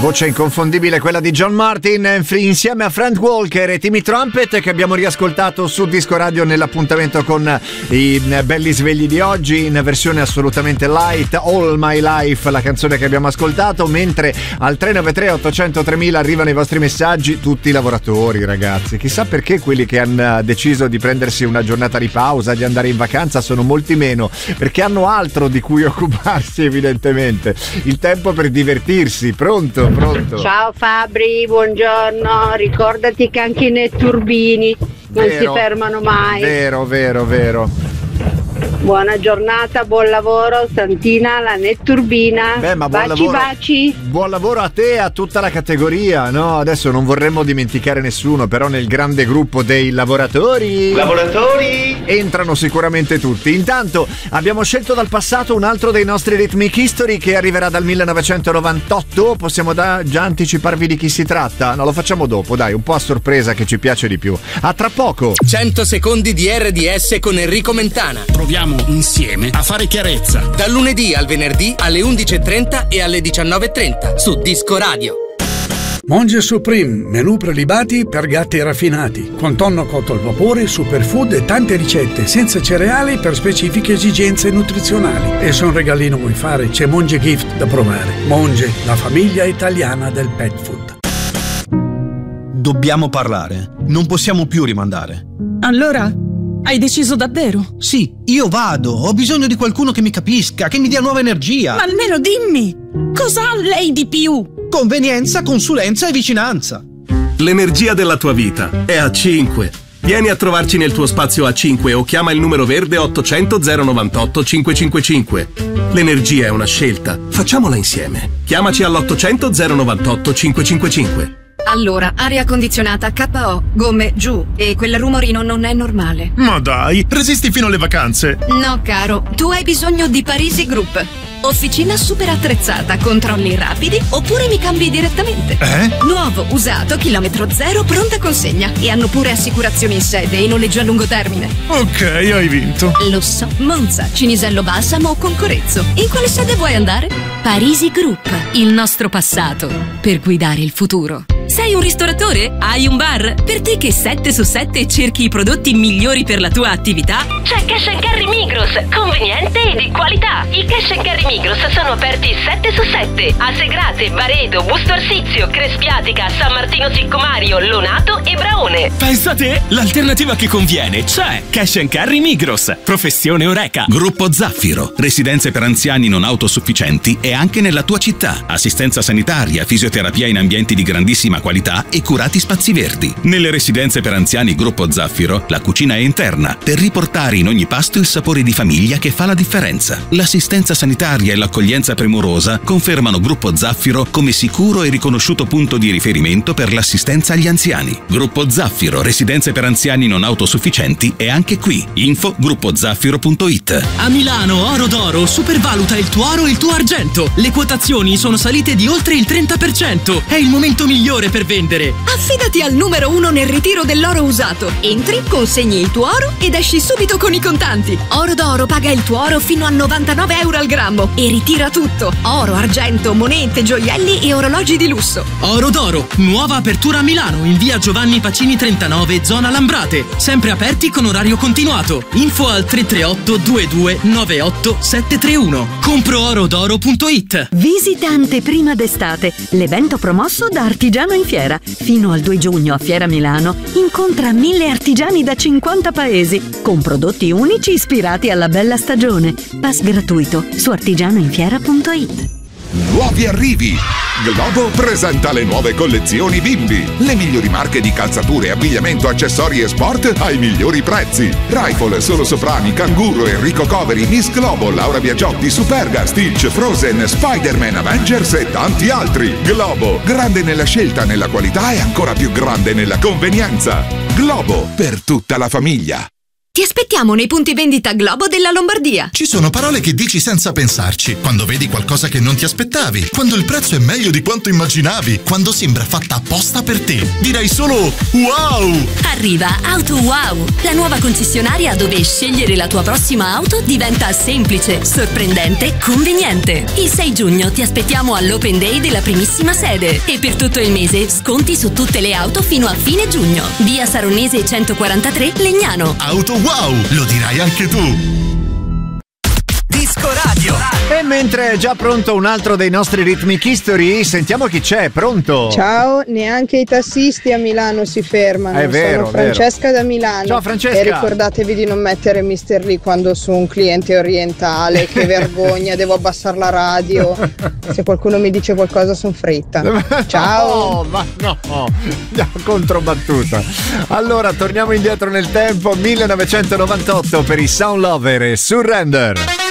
Voce inconfondibile quella di John Martin insieme a Frank Walker e Timmy Trumpet, che abbiamo riascoltato su Disco Radio nell'appuntamento con i belli svegli di oggi in versione assolutamente light, All My Life, la canzone che abbiamo ascoltato, mentre al 393 800 3000 arrivano i vostri messaggi. Tutti i lavoratori, ragazzi, chissà perché quelli che hanno deciso di prendersi una giornata di pausa, di andare in vacanza, sono molti meno, perché hanno altro di cui occuparsi, evidentemente, il tempo per divertirsi. Pronto? Ciao Fabri, buongiorno. Ricordati che anche i netturbini non si fermano mai. Vero. Buona giornata, buon lavoro, Santina, la netturbina. Ma baci. Buon lavoro a te e a tutta la categoria, no? Adesso non vorremmo dimenticare nessuno, però nel grande gruppo dei lavoratori entrano sicuramente tutti. Intanto abbiamo scelto dal passato un altro dei nostri Rhythmic History che arriverà dal 1998. Possiamo già anticiparvi di chi si tratta? No, lo facciamo dopo, dai, un po' a sorpresa, che ci piace di più. A tra poco. 100 secondi di RDS con Enrico Mentana. Proviamo insieme a fare chiarezza. Dal lunedì al venerdì alle 11.30 e alle 19.30 su Disco Radio. Monge Supreme, menù prelibati per gatti raffinati, con tonno cotto al vapore, superfood e tante ricette senza cereali per specifiche esigenze nutrizionali. E se un regalino vuoi fare, c'è Monge Gift da provare. Monge, la famiglia italiana del pet food. Dobbiamo parlare, non possiamo più rimandare. Allora? Hai deciso davvero? Sì, io vado, ho bisogno di qualcuno che mi capisca, che mi dia nuova energia. Ma almeno dimmi, cosa ha lei di più? Convenienza, consulenza e vicinanza. L'energia della tua vita è A5. Vieni a trovarci nel tuo spazio A5 o chiama il numero verde 800 098 555. L'energia è una scelta, facciamola insieme. Chiamaci all'800 098 555. Allora, aria condizionata KO, gomme giù, e quel rumorino non è normale. Ma dai, resisti fino alle vacanze. No, caro, tu hai bisogno di Parisi Group. Officina super attrezzata, controlli rapidi, oppure mi cambi direttamente. Nuovo, usato, chilometro zero, pronta consegna. E hanno pure assicurazioni in sede e noleggio a lungo termine. Ok, hai vinto. Lo so, Monza, Cinisello Balsamo o Concorezzo. In quale sede vuoi andare? Parisi Group, il nostro passato per guidare il futuro. Sei un ristoratore? Hai un bar? Per te che 7 su 7 cerchi i prodotti migliori per la tua attività? C'è Cash & Carry Migros, conveniente e di qualità. I Cash & Carry Migros sono aperti 7 su 7 a Segrate, Varedo, Busto Arsizio, Crespiatica, San Martino Siccomario, Lonato e Braone. Pensa a te, l'alternativa che conviene c'è. Cash & Carry Migros, professione Oreca. Gruppo Zaffiro, residenze per anziani non autosufficienti e anche nella tua città. Assistenza sanitaria, fisioterapia in ambienti di grandissima qualità e curati spazi verdi. Nelle residenze per anziani Gruppo Zaffiro, la cucina è interna per riportare in ogni pasto il sapore di famiglia che fa la differenza. L'assistenza sanitaria e l'accoglienza premurosa confermano Gruppo Zaffiro come sicuro e riconosciuto punto di riferimento per l'assistenza agli anziani. Gruppo Zaffiro, residenze per anziani non autosufficienti è anche qui. Info gruppozaffiro.it. A Milano Oro d'Oro supervaluta il tuo oro e il tuo argento. Le quotazioni sono salite di oltre il 30%. È il momento migliore per vendere. Affidati al numero 1 nel ritiro dell'oro usato. Entri, consegni il tuo oro ed esci subito con i contanti. Oro d'Oro paga il tuo oro fino a 99 euro al grammo e ritira tutto: oro, argento, monete, gioielli e orologi di lusso. Oro d'Oro, nuova apertura a Milano in via Giovanni Pacini 39, zona Lambrate. Sempre aperti con orario continuato. Info al 338 22 98 731. Compro-orodoro.it. Visita anteprima d'estate, l'evento promosso da Artigiano in Fiera. Fino al 2 giugno a Fiera Milano incontra 1000 artigiani da 50 paesi con prodotti unici ispirati alla bella stagione. Pass gratuito su artigianoinfiera.it. Nuovi arrivi! Globo presenta le nuove collezioni bimbi. Le migliori marche di calzature, abbigliamento, accessori e sport ai migliori prezzi. Rifle, Solo Soprani, Canguro, Enrico Coveri, Miss Globo, Laura Biagiotti, Superga, Stitch, Frozen, Spider-Man, Avengers e tanti altri. Globo, grande nella scelta, nella qualità e ancora più grande nella convenienza. Globo, per tutta la famiglia. Ti aspettiamo nei punti vendita Globo della Lombardia. Ci sono parole che dici senza pensarci, quando vedi qualcosa che non ti aspettavi, quando il prezzo è meglio di quanto immaginavi, quando sembra fatta apposta per te. Direi solo wow! Arriva Auto Wow, la nuova concessionaria dove scegliere la tua prossima auto diventa semplice, sorprendente, conveniente. Il 6 giugno ti aspettiamo all'Open Day della primissima sede e per tutto il mese sconti su tutte le auto fino a fine giugno. Via Saronese 143 Legnano. Auto Wow, lo dirai anche tu. Disco Radio. E mentre è già pronto un altro dei nostri Rhythmic History, sentiamo chi c'è. Pronto? Ciao, neanche i tassisti a Milano si fermano. È vero, sono Francesca da Milano. Ciao Francesca. E ricordatevi di non mettere Mr. Lee quando su un cliente orientale. Che vergogna, devo abbassare la radio. Se qualcuno mi dice qualcosa sono fritta. Ciao. No, controbattuta. Allora torniamo indietro nel tempo, 1998 per i Sound Lover e Surrender.